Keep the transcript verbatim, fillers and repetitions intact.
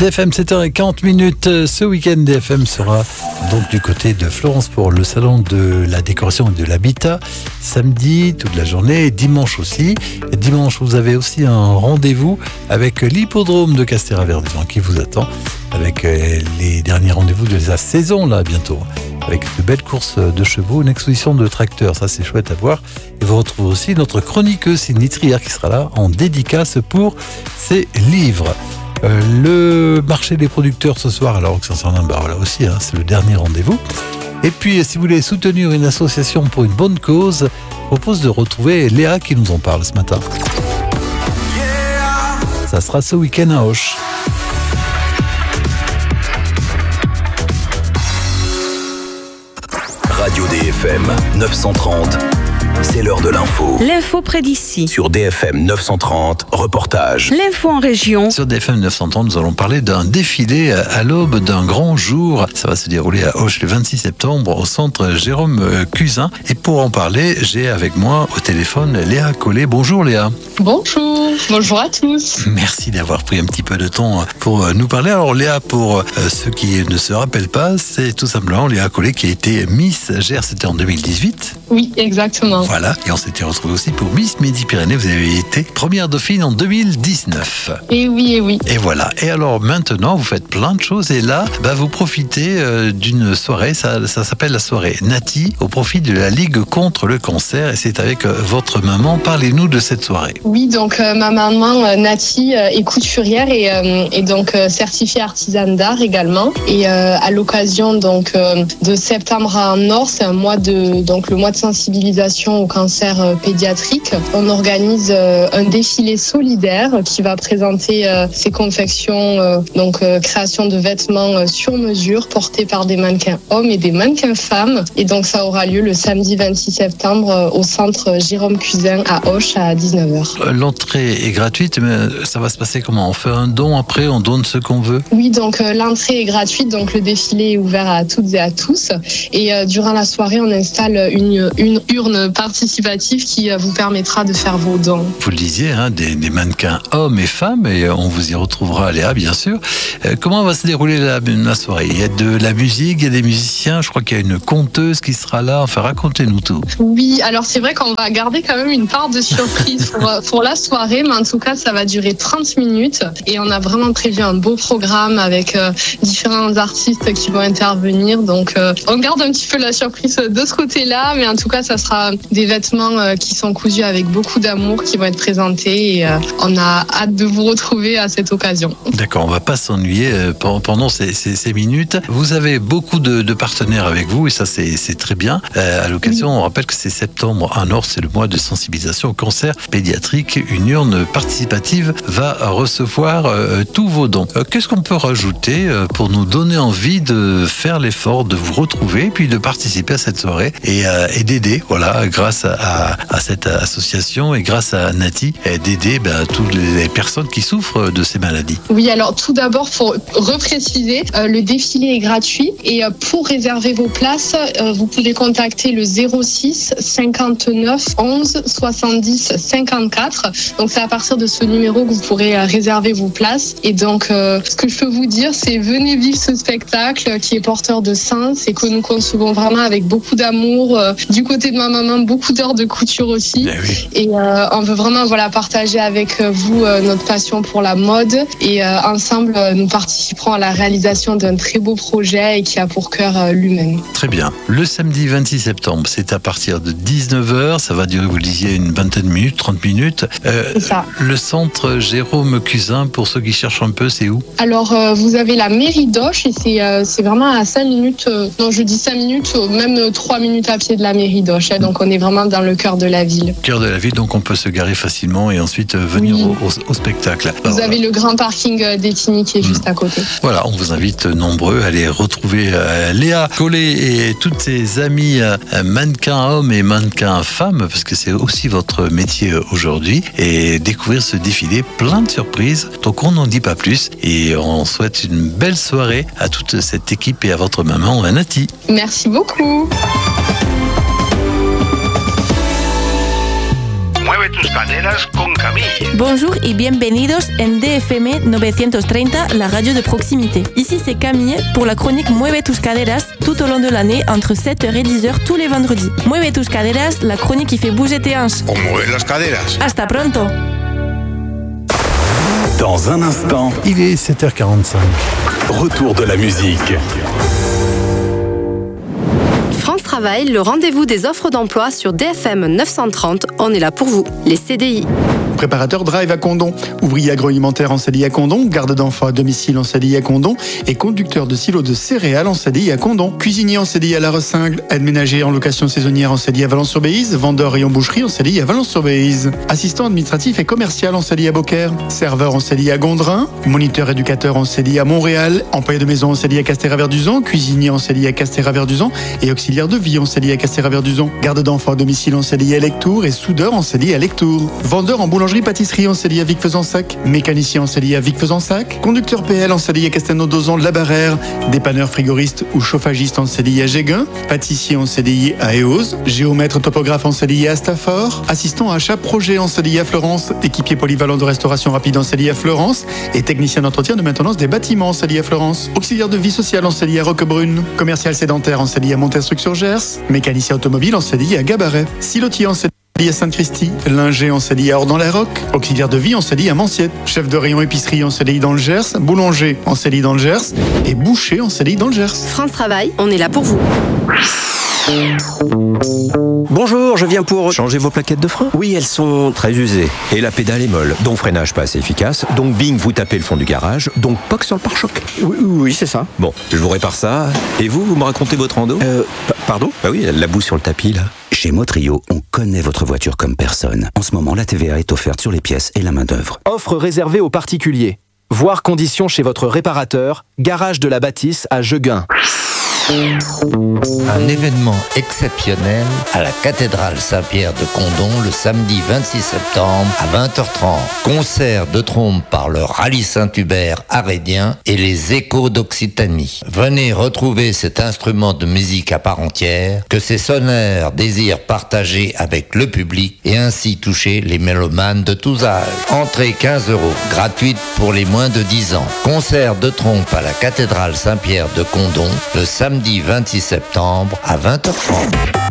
D F M, sept heures quarante minutes. Ce week-end, D F M sera donc du côté de Florence pour le salon de la décoration et de l'habitat. Samedi, toute la journée, et dimanche aussi. Et dimanche, vous avez aussi un rendez-vous avec l'hippodrome de Castéra-Verdun qui vous attend avec les derniers rendez-vous de la saison, là, bientôt. Avec de belles courses de chevaux, une exposition de tracteurs, ça c'est chouette à voir. Et vous retrouvez aussi notre chroniqueuse Sydney Trier qui sera là en dédicace pour ses livres. Euh, le marché des producteurs ce soir, alors que ça s'en a, bah voilà aussi, hein, c'est le dernier rendez-vous. Et puis, si vous voulez soutenir une association pour une bonne cause, je propose de retrouver Léa qui nous en parle ce matin. Ça sera ce week-end à Auch. Radio D F M neuf cent trente, c'est l'heure de l'info. L'info près d'ici. Sur D F M neuf cent trente, reportage. L'info en région. Sur D F M neuf cent trente, nous allons parler d'un défilé à l'aube d'un grand jour. Ça va se dérouler à Auch le vingt-six septembre au centre Jérôme Cusin. Et pour en parler, j'ai avec moi au téléphone Léa Collet. Bonjour Léa. Bonjour, bonjour à tous. Merci d'avoir pris un petit peu de temps pour nous parler. Alors Léa, pour ceux qui ne se rappellent pas, c'est tout simplement Léa Collet qui a été Miss Gers, c'était en deux mille dix-huit. Oui, exactement. Voilà, et on s'était retrouvés aussi pour Miss Midi-Pyrénées. Vous avez été première dauphine en deux mille dix-neuf. Et oui, et oui. Et voilà. Et alors maintenant, vous faites plein de choses. Et là, bah, vous profitez euh, d'une soirée. Ça, ça s'appelle la soirée Nati, au profit de la Ligue contre le cancer. Et c'est avec euh, votre maman. Parlez-nous de cette soirée. Oui, donc euh, ma maman euh, Nati euh, est couturière et, euh, et donc euh, certifiée artisane d'art également. Et euh, à l'occasion donc euh, de septembre à Nord, c'est un mois de donc le mois de sensibilisation au cancer euh, pédiatrique. On organise euh, un défilé solidaire qui va présenter euh, ses confections, euh, donc euh, création de vêtements euh, sur mesure portés par des mannequins hommes et des mannequins femmes. Et donc ça aura lieu le samedi vingt-six septembre euh, au centre Jérôme Cusin à Auch à dix-neuf heures. L'entrée est gratuite, mais ça va se passer comment? On fait un don après, on donne ce qu'on veut? Oui, donc euh, l'entrée est gratuite, donc le défilé est ouvert à toutes et à tous. Et euh, durant la soirée, on installe une, une urne participative qui euh, vous permettra de faire vos dons. Vous le disiez, hein, des, des mannequins hommes et femmes, et on vous y retrouvera, Léa, bien sûr. Euh, comment va se dérouler la, la soirée? Il y a de la musique, il y a des musiciens, je crois qu'il y a une conteuse qui sera là. Enfin, racontez-nous tout. Oui, alors c'est vrai qu'on va garder quand même une part de surprise pour, pour la soirée, mais en tout cas, ça va durer trente minutes et on a vraiment prévu un beau programme avec euh, différents artistes qui vont intervenir. Donc, euh, on garde un petit peu la surprise de ce côté-là, mais en tout cas, ça sera des vêtements euh, qui sont cousus avec beaucoup d'amour qui vont être présentés et euh, on a hâte de vous retrouver à cette occasion. D'accord, on va pas s'ennuyer euh, pendant ces, ces, ces minutes. Vous avez beaucoup de, de partenaires avec vous et ça, c'est, c'est très bien. Euh, à l'occasion, oui. On rappelle que c'est septembre à Nord, c'est le mois de sensibilisation au cancer pédiatrique. Une urne participative va recevoir euh, tous vos dons. Euh, qu'est-ce qu'on peut rajouter euh, pour nous donner envie de faire l'effort de vous retrouver puis de participer à cette soirée et, euh, et d'aider, voilà, grâce à, à cette association et grâce à Nati, d'aider ben, toutes les personnes qui souffrent de ces maladies. Oui, alors tout d'abord, pour repréciser, euh, le défilé est gratuit et euh, pour réserver vos places, euh, vous pouvez contacter le zéro six cinquante-neuf onze soixante-dix cinquante-quatre. Donc c'est à partir de ce numéro que vous pourrez euh, réserver vos places. Et donc, euh, ce que je peux vous dire, c'est venez vivre ce spectacle qui est porteur de sens et que nous concevons vraiment avec beaucoup d'amour. Euh, du côté de ma maman, beaucoup d'heures de couture aussi. Ben oui. Et euh, on veut vraiment voilà, partager avec vous euh, notre passion pour la mode. Et euh, ensemble, euh, nous participerons à la réalisation d'un très beau projet et qui a pour cœur euh, l'humain. Très bien. Le samedi vingt-six septembre, c'est à partir de dix-neuf heures. Ça va durer, vous le disiez, une vingtaine de minutes, trente minutes. Euh, c'est ça. Le centre Jérôme Cusin, pour ceux qui cherchent un peu, c'est où? Alors, euh, vous avez la mairie d'Auch et c'est, euh, c'est vraiment à cinq minutes, euh, non, je dis cinq minutes, euh, même trois minutes à pied de la mairie d'Auch. Hein, donc, on est vraiment dans le cœur de la ville. Cœur de la ville, donc on peut se garer facilement et ensuite euh, venir oui. au, au, au spectacle. Vous Alors, avez le grand parking d'Etigny qui est mmh. juste à côté. Voilà, on vous invite nombreux à aller retrouver euh, Léa Collet et toutes ses amies euh, mannequins hommes et mannequins femmes, parce que c'est aussi votre métier aujourd'hui, et découvrir ce défilé plein de surprises. Donc on n'en dit pas plus et on souhaite une belle soirée à toute cette équipe et à votre maman, Nati. Merci beaucoup. Mueve tus caderas con Bonjour y bienvenidos en D F M novecientos treinta, la radio de proximité. Ici c'est Camille pour la chronique Mueve tus caderas tout au long de l'année entre sept heures et dix heures tous les vendredis. Mueve tus caderas, la chronique qui fait bouger tes hanches. O mueve las caderas. Hasta pronto. Dans un instant, Il est sept heures quarante-cinq. retour de la musique. France Travail, le rendez-vous des offres d'emploi sur D F M neuf cent trente. On est là pour vous, les C D I. Préparateur drive à Condon, ouvrier agroalimentaire en C D I à Condon, garde d'enfants à domicile en C D I à Condon et conducteur de silo de céréales en C D I à Condon. Cuisinier en C D I à La Ressingle, aide ménager en location saisonnière en C D I à Valence-sur-Béise, vendeur et en boucherie en C D I à Valence-sur-Béise. Assistant administratif et commercial en C D I à Beaucaire, serveur en C D I à Gondrin, moniteur éducateur en C D I à Montréal, employé de maison en C D I à Castéra-Verduzan, cuisinier en C D I à Castéra-Verduzan et auxiliaire de vie en C D I à Castéra-Verduzan. Garde d'enfants à domicile en C D I à Lectour et soudeur en C D I à Lectour. Vendeur en boulangerie-pâtisserie en C D I à Vic-Fezensac, mécanicien en C D I à Vic-Fezensac, conducteur P L en C D I à Castelnau-d'Ozan de la Barrère, dépanneur frigoriste ou chauffagiste en C D I à Géguin, pâtissier en C D I à Éoz, géomètre topographe en C D I à Stafford, assistant à achat projet en C D I à Florence, équipier polyvalent de restauration rapide en C D I à Florence et technicien d'entretien de maintenance des bâtiments en C D I à Florence, auxiliaire de vie sociale en C D I à Roquebrune, commercial sédentaire en C D I à Montestruc-sur-Gers, mécanicien automobile en C D I à Gabaret, silotier en C D I à Sainte-Christie, linger en C D I à Ordon-la-Roque, auxiliaire de vie en C D I à Manciette, chef de rayon épicerie en C D I dans le Gers, boulanger en C D I dans le Gers et boucher en C D I dans le Gers. France Travail, on est là pour vous. Bonjour, je viens pour... Changer vos plaquettes de frein? Oui, elles sont très usées. Et la pédale est molle, donc freinage pas assez efficace, donc bing, vous tapez le fond du garage, donc poc sur le pare-choc. Oui, oui, c'est ça. Bon, je vous répare ça. Et vous, vous me racontez votre rando? Euh, p- pardon? Bah oui, la boue sur le tapis, là. Chez Motrio, on connaît votre voiture comme personne. En ce moment, la T V A est offerte sur les pièces et la main-d'œuvre. Offre réservée aux particuliers. Voir conditions chez votre réparateur, garage de la Bâtisse à Jegun. Un événement exceptionnel à la cathédrale Saint-Pierre de Condon le samedi vingt-six septembre à vingt heures trente. Concert de trompe par le Rallye Saint-Hubert arédien et les Échos d'Occitanie. Venez retrouver cet instrument de musique à part entière que ces sonneurs désirent partager avec le public et ainsi toucher les mélomanes de tous âges. Entrée quinze euros, gratuite pour les moins de dix ans. Concert de trompe à la cathédrale Saint-Pierre de Condon le samedi vingt-six septembre à vingt heures trente.